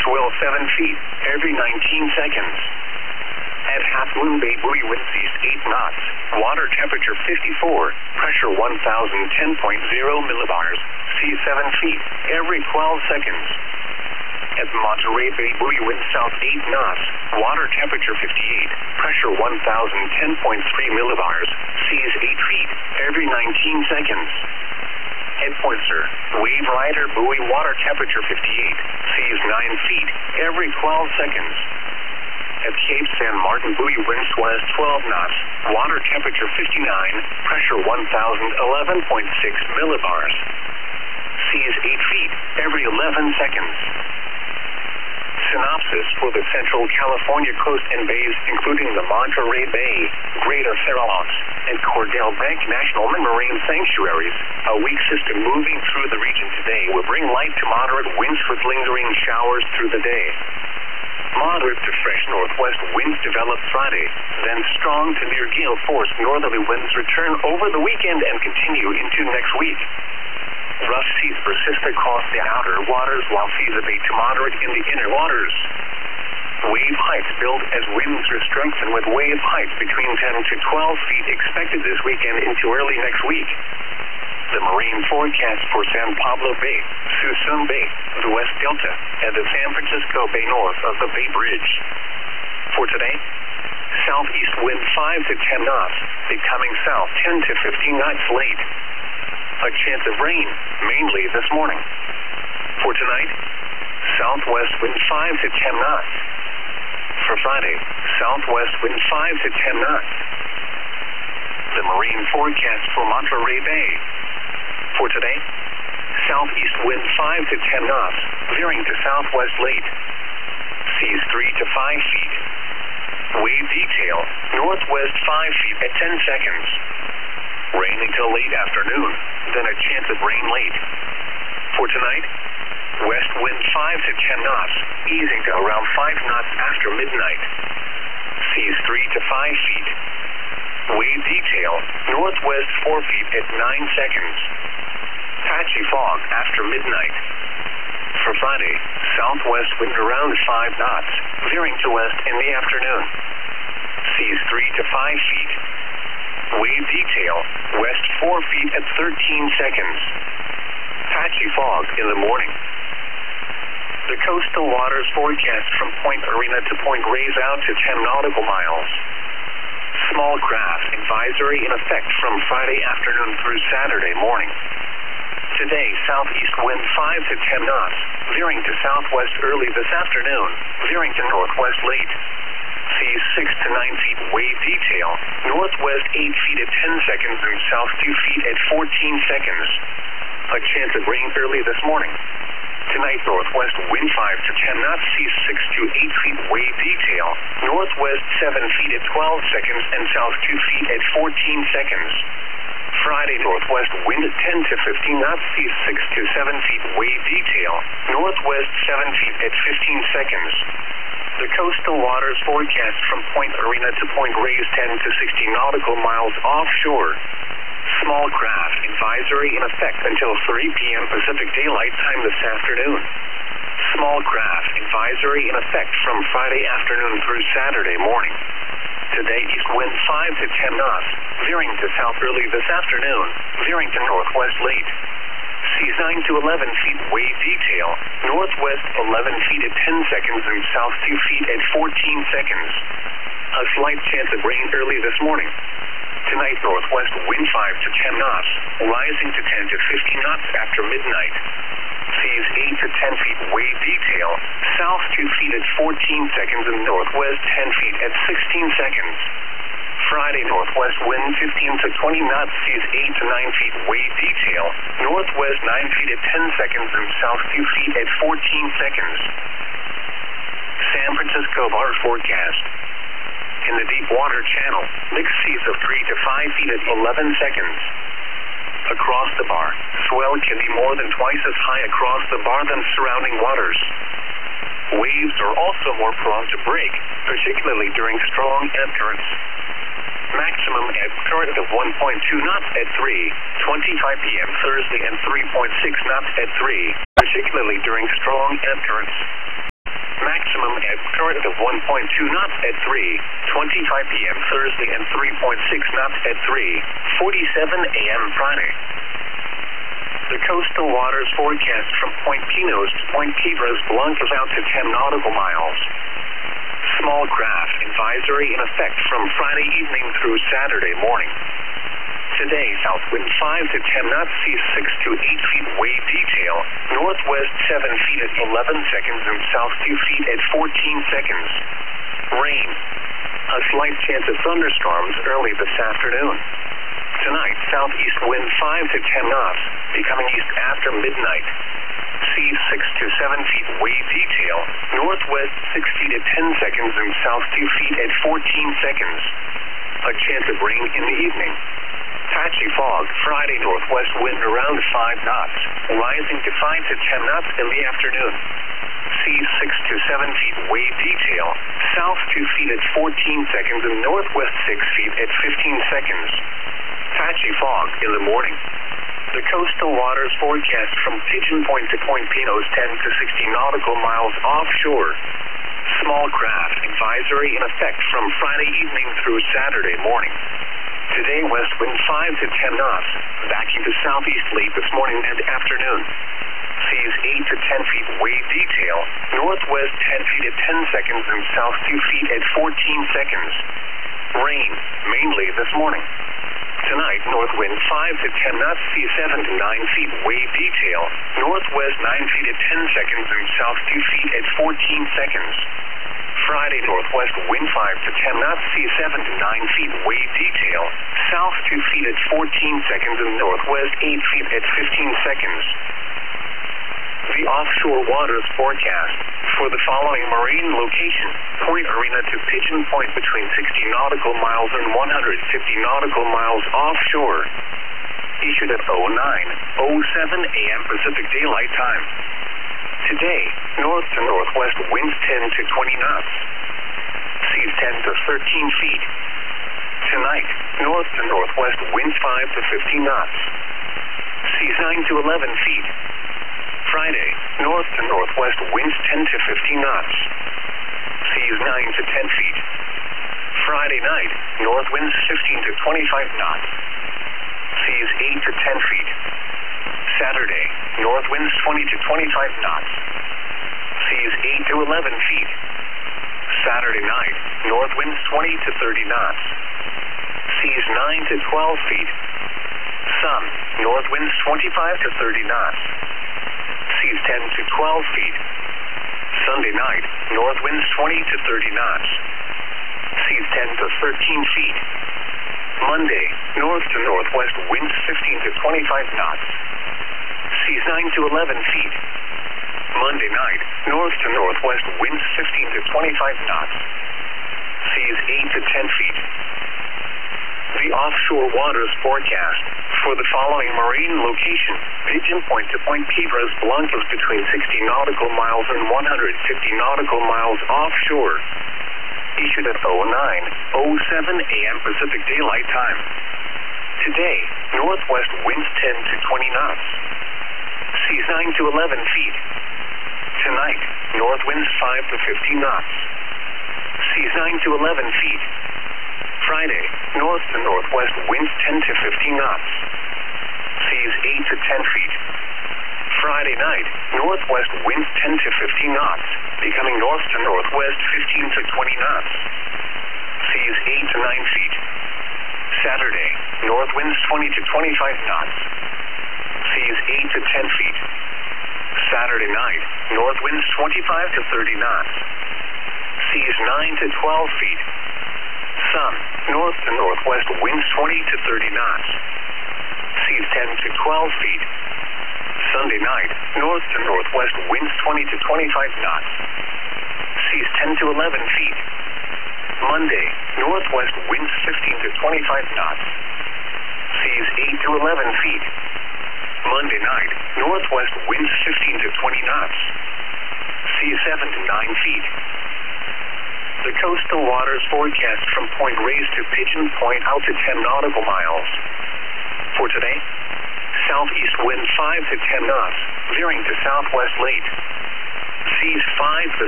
swell 7 feet every 19 seconds. At Half Moon Bay, buoy winds east 8 knots, water temperature 54, pressure 1010.0 millibars, sea 7 feet every 12 seconds. At Monterey Bay, buoy winds south 8 knots, water temperature 58, pressure 1010.3 millibars, seas 8 feet every 19 seconds. At Pointer, wave rider buoy, water temperature 58, seas 9 feet every 12 seconds. At Cape San Martin, buoy winds west 12 knots, water temperature 59, pressure 1011.6 millibars, seas 8 feet every 11 seconds. Synopsis for the Central California coast and bays, including the Monterey Bay, Greater Farallones, and Cordell Bank National Marine Sanctuaries. A weak system moving through the region today will bring light to moderate winds with lingering showers through the day. Moderate to fresh northwest winds develop Friday, then strong to near gale force northerly winds return over the weekend and continue into next week. Rough seas persist across the outer waters while seas abate to moderate in the inner waters. Wave heights build as winds are strengthened with wave heights between 10 to 12 feet expected this weekend into early next week. The marine forecast for San Pablo Bay, Suisun Bay, the West Delta, and the San Francisco Bay north of the Bay Bridge. For today, southeast wind 5 to 10 knots, becoming south 10 to 15 knots late. A chance of rain, mainly this morning. For tonight, southwest wind 5 to 10 knots. For Friday, southwest wind 5 to 10 knots. The marine forecast for Monterey Bay. For today, southeast wind 5 to 10 knots, veering to southwest late. Seas 3 to 5 feet. Wave detail, northwest 5 feet at 10 seconds. Rain until late afternoon, then a chance of rain late. For tonight, west wind 5 to 10 knots, easing to around 5 knots after midnight. Seas 3 to 5 feet. Wave detail, northwest 4 feet at 9 seconds. Patchy fog after midnight. For Friday, southwest wind around 5 knots, veering to west in the afternoon. Seas 3 to 5 feet. Wave detail, west 4 feet at 13 seconds. Patchy fog in the morning. The coastal waters forecast from Point Arena to Point Reyes out to 10 nautical miles. Small craft advisory in effect from Friday afternoon through Saturday morning. Today, southeast wind 5 to 10 knots, veering to southwest early this afternoon, veering to northwest late. Seas 6 to 9 feet wave detail, northwest 8 feet at 10 seconds and south 2 feet at 14 seconds. A chance of rain early this morning. Tonight, northwest wind 5 to 10 knots, seas 6 to 8 feet wave detail, northwest 7 feet at 12 seconds and south 2 feet at 14 seconds. Friday, northwest wind 10 to 15 knots, seas 6 to 7 feet wave detail, northwest 7 feet at 15 seconds. The coastal waters forecast from Point Arena to Point Reyes 10 to 60 nautical miles offshore. Small craft advisory in effect until 3 p.m. Pacific Daylight Time this afternoon. Small craft advisory in effect from Friday afternoon through Saturday morning. Today, east wind 5 to 10 knots, veering to south early this afternoon, veering to northwest late. Seas 9 to 11 feet wave detail, northwest 11 feet at 10 seconds and south 2 feet at 14 seconds. A slight chance of rain early this morning. Tonight, northwest wind 5 to 10 knots, rising to 10 to 15 knots after midnight. Seas 8 to 10 feet wave detail, south 2 feet at 14 seconds and northwest 10 feet at 16 seconds. Friday, northwest wind 15 to 20 knots, seas 8 to 9 feet wave detail, northwest 9 feet at 10 seconds and south 2 feet at 14 seconds. San Francisco bar forecast. In the deep water channel, mixed seas of 3 to 5 feet at 11 seconds. Across the bar, swell can be more than twice as high across the bar than surrounding waters. Waves are also more prone to break, particularly during strong ebb currents. Maximum ebb current of 1.2 knots at 3:25 p.m. Thursday and 3.6 knots at 3, particularly during strong ebb currents. Current of 1.2 knots at 3:25 p.m. Thursday and 3.6 knots at 3:47 a.m. Friday. The coastal waters forecast from Point Pinos to Point Piedras Blancas out to 10 nautical miles. Small craft advisory in effect from Friday evening through Saturday morning. Today, south wind 5 to 10 knots, seas 6 to 8 feet, wave detail. Northwest 7 feet at 11 seconds and south 2 feet at 14 seconds. Rain. A slight chance of thunderstorms early this afternoon. Tonight, southeast wind 5 to 10 knots, becoming east after midnight. Seas 6 to 7 feet, wave detail. Northwest 6 feet at 10 seconds and south 2 feet at 14 seconds. A chance of rain in the evening. Patchy fog, Friday northwest wind around 5 knots, rising to 5 to 10 knots in the afternoon. Seas 6 to 7 feet, wave detail. South 2 feet at 14 seconds and northwest 6 feet at 15 seconds. Patchy fog in the morning. The coastal waters forecast from Pigeon Point to Point Pinos 10 to 60 nautical miles offshore. Small craft advisory in effect from Friday evening through Saturday morning. Today, west wind 5 to 10 knots, backing to southeast late this morning and afternoon. Seas 8 to 10 feet, wave detail. Northwest 10 feet at 10 seconds and south 2 feet at 14 seconds. Rain, mainly this morning. Tonight, north wind 5 to 10 knots, seas 7 to 9 feet, wave detail. Northwest 9 feet at 10 seconds and south 2 feet at 14 seconds. Friday, northwest wind 5 to 10 knots, seas 7 to 9 feet, wave detail. South 2 feet at 14 seconds and northwest 8 feet at 15 seconds. The offshore waters forecast for the following marine location: Point Arena to Pigeon Point between 60 nautical miles and 150 nautical miles offshore. Issued at 09:07 a.m. Pacific Daylight Time. Today, north to northwest winds 10 to 20 knots. Seas 10 to 13 feet. Tonight, north to northwest winds 5 to 15 knots. Seas 9 to 11 feet. Friday, north to northwest winds 10 to 15 knots. Seas 9 to 10 feet. Friday night, north winds 15 to 25 knots. Seas 8 to 10 feet. Saturday, north winds 20 to 25 knots. Seas 8 to 11 feet. Saturday night, north winds 20 to 30 knots. Seas 9 to 12 feet. Sun, north winds 25 to 30 knots. Seas 10 to 12 feet. Sunday night, north winds 20 to 30 knots. Seas 10 to 13 feet. Monday, north to northwest winds 15 to 25 knots. Seas 9 to 11 feet. Monday night, north to northwest winds 15 to 25 knots. Seas 8 to 10 feet. The offshore waters forecast for the following marine location: Pigeon Point to Point Piedras Blancas between 60 nautical miles and 150 nautical miles offshore. Issued at 09:07 a.m. Pacific Daylight Time. Today, northwest winds 10 to 20 knots. Seas 9 to 11 feet. Tonight, north winds 5 to 15 knots. Seas 9 to 11 feet. Friday, north to northwest winds 10 to 15 knots. Seas 8 to 10 feet. Friday night, northwest winds 10 to 15 knots, becoming north to northwest 15 to 20 knots. Seas 8 to 9 feet. Saturday, north winds 20 to 25 knots. Seas 8 to 10 feet. Saturday night, north winds 25 to 30 knots. Seas 9 to 12 feet. Sun, north to northwest winds 20 to 30 knots. Seas 10 to 12 feet. Sunday night, north to northwest winds 20 to 25 knots. Seas 10 to 11 feet. Monday, northwest winds 15 to 25 knots. Seas 8 to 11 feet. Monday night, northwest winds 15 to 20 knots. Seas 7 to 9 feet. The coastal waters forecast from Point Reyes to Pigeon Point out to 10 nautical miles. For today, southeast wind 5 to 10 knots, veering to southwest late. Seas 5 to